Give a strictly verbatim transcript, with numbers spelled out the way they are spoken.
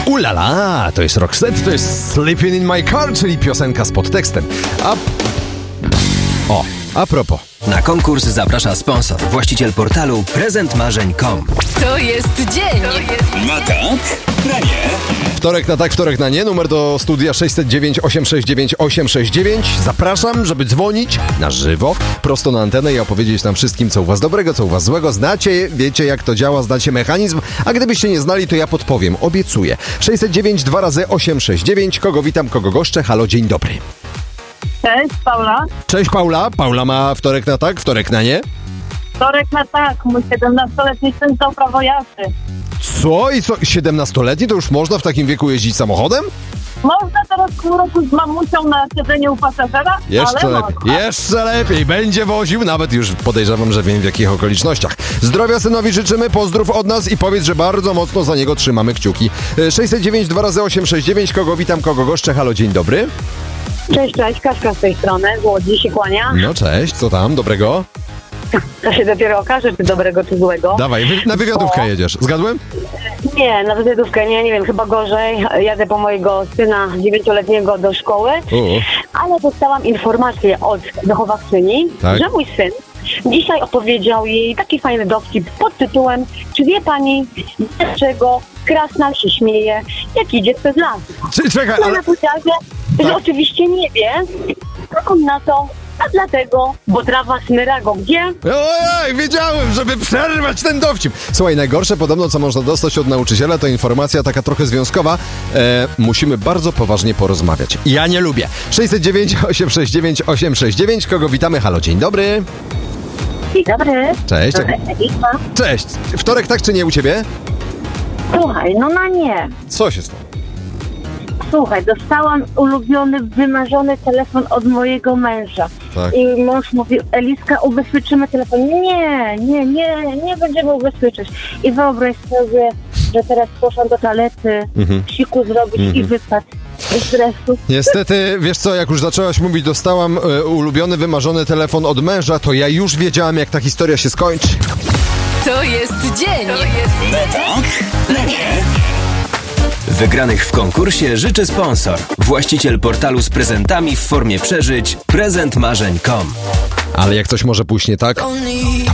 Ulala, to jest Roxette, to jest Sleeping in my car, czyli piosenka z podtekstem. A... O, a propos. Na konkurs zaprasza sponsor, właściciel portalu prezent marzeń kropka com. To jest dzień. To jest Na tak, na nie. Wtorek na tak, wtorek na nie. Numer do studia sześćset dziewięć osiemset sześćdziesiąt dziewięć osiemset sześćdziesiąt dziewięć. Zapraszam, żeby dzwonić na żywo, prosto na antenę i opowiedzieć nam wszystkim, co u was dobrego, co u was złego. Znacie, wiecie jak to działa, znacie mechanizm, a gdybyście nie znali, to ja podpowiem, obiecuję. sześćset dziewięć dwa razy osiemset sześćdziesiąt dziewięć. Kogo witam, kogo goszczę? Halo, dzień dobry. Cześć, Paula. Cześć Paula. Paula ma wtorek na tak, wtorek na nie. Wtorek na tak, mój siedemnastoletni syn zdał prawo jazdy. Co? I co? siedemnastoletni? To już można w takim wieku jeździć samochodem? Można teraz pół roku z mamusią na siedzeniu u pasażera, Jeszcze ale lepiej, można. jeszcze lepiej. Będzie woził, nawet już podejrzewam, że wiem w jakich okolicznościach. Zdrowia synowi życzymy, pozdrów od nas i powiedz, że bardzo mocno za niego trzymamy kciuki. sześćset dziewięć dwa razy osiemset sześćdziesiąt dziewięć. Kogo witam, kogo goszczę? Halo, dzień dobry. Cześć, cześć, Kaśka z tej strony, z Łodzi się kłania. No cześć, co tam, dobrego? To się dopiero okaże, czy dobrego, czy złego. Dawaj, wy, na wywiadówkę jedziesz. Zgadłem? Nie, na wywiadówkę nie, nie wiem, chyba gorzej. Jadę po mojego syna dziewięcioletniego do szkoły, U. ale dostałam informację od wychowawczyni, Tak. że mój syn dzisiaj opowiedział jej taki fajny dowcip pod tytułem: czy wie pani, dlaczego krasnal się śmieje, jak idzie przez las? Czy, czekaj, No, ale... ona powiedziała, że, że Tak. oczywiście nie wie, a on na to, a dlatego, bo trawa smyra go gdzie? Ojej, wiedziałem, żeby przerwać ten dowcip. Słuchaj, najgorsze podobno, co można dostać od nauczyciela, to informacja taka trochę związkowa. E, musimy bardzo poważnie porozmawiać. Ja nie lubię. sześćset dziewięć osiemset sześćdziesiąt dziewięć osiemset sześćdziesiąt dziewięć. Kogo witamy? Halo, dzień dobry. Dzień dobry. Cześć. Cześć. Wtorek tak czy nie u ciebie? Słuchaj, no na nie. Co się stało? Słuchaj, dostałam ulubiony, wymarzony telefon od mojego męża. Tak. I mąż mówi: Eliska, ubezpieczymy telefon. Nie, nie, nie, nie będziemy ubezpieczyć. I wyobraź sobie, że teraz poszłam do toalety, Mhm. siku zrobić Mhm. i wypadł bez stresu. Niestety, wiesz co, jak już zaczęłaś mówić, dostałam e, ulubiony, wymarzony telefon od męża, to ja już wiedziałem, jak ta historia się skończy. To jest dzień. To jest Na tak, na nie. Wygranych w konkursie życzy sponsor, właściciel portalu z prezentami w formie przeżyć prezent marzeń kropka com. Ale jak coś może pójść nie tak,